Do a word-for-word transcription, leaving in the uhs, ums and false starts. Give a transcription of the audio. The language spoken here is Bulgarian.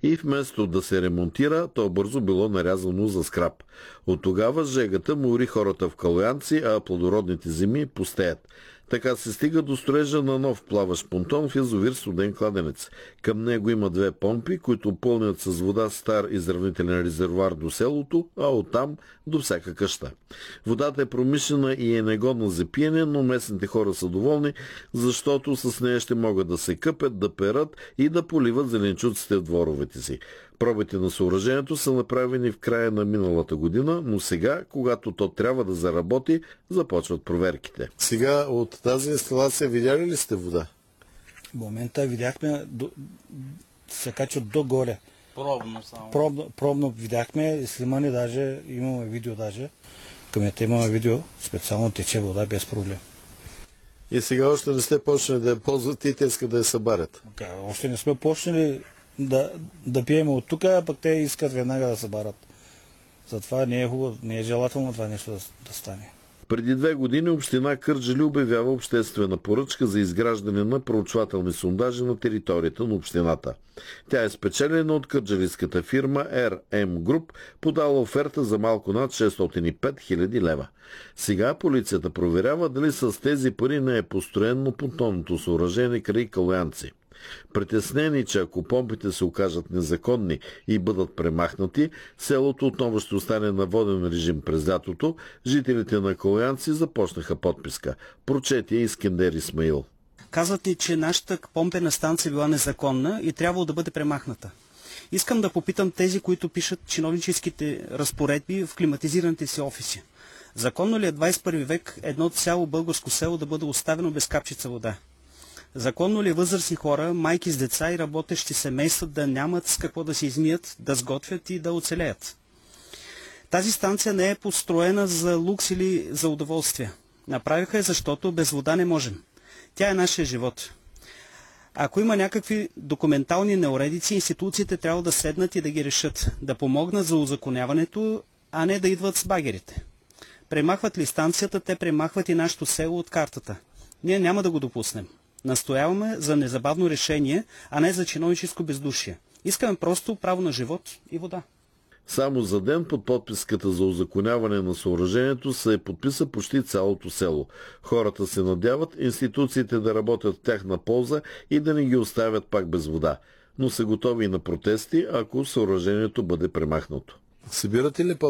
и вместо да се ремонтира, то бързо било нарязано за скрап. От тогава жегата мори хората в Калоянци, а плодородните земи пустеят. Така се стига до строежа на нов плаващ понтон в язовир Студен кладенец. Към него има две помпи, които пълнят с вода стар изравнителен резервоар до селото, а оттам до всяка къща. Водата е промишлена и е негодна за пиене, но местните хора са доволни, защото с нея ще могат да се къпят, да перат и да поливат зеленчуците в дворовете си. Пробите на съоръжението са направени в края на миналата година, но сега, когато то трябва да заработи, започват проверките. Сега от тази инсталация видяли ли сте вода? В момента видяхме, до, се качват догоре. Пробно само. Пробно, пробно видяхме, снимане даже, имаме видео даже. Къмето имаме видео, специално тече вода без проблем. И сега още не сте почнали да я ползвате и те искат да я събарят? Okay, още не сме почнали да, да пием от тук, а пък те искат веднага да събарят. Затова не е хубаво, не е желателно това нещо да, да стане. Преди две години община Кърджали обявява обществена поръчка за изграждане на проучвателни сондажи на територията на общината. Тя е спечелена от кърджалийската фирма Ер Ем Груп, подала оферта за малко над шестстотин и пет хиляди лева. Сега полицията проверява дали с тези пари не е построено понтонното съоръжение край Калоянци. Притеснени, че ако помпите се окажат незаконни и бъдат премахнати, селото отново ще остане на воден режим през лятото, жителите на Калоянци започнаха подписка. Прочете Искендер Исмаил. Казват ни, че нашата помпена станция била незаконна и трябвало да бъде премахната. Искам да попитам тези, които пишат чиновническите разпоредби в климатизираните си офиси. Законно ли е двадесет и първи век едно цяло българско село да бъде оставено без капчица вода? Законно ли е възрастни хора, майки с деца и работещи семейства да нямат с какво да се измият, да сготвят и да оцелеят? Тази станция не е построена за лукс или за удоволствие. Направиха е, защото без вода не можем. Тя е нашия живот. Ако има някакви документални неуредици, институциите трябва да седнат и да ги решат, да помогнат за узаконяването, а не да идват с багерите. Премахват ли станцията, те премахват и нашето село от картата. Ние няма да го допуснем. Настояваме за незабавно решение, а не за чиновническо бездушие. Искаме просто право на живот и вода. Само за ден под подписката за узаконяване на съоръжението се подписа почти цялото село. Хората се надяват институциите да работят в тяхна полза и да не ги оставят пак без вода. Но са готови и на протести, ако съоръжението бъде премахнато. Събирате ли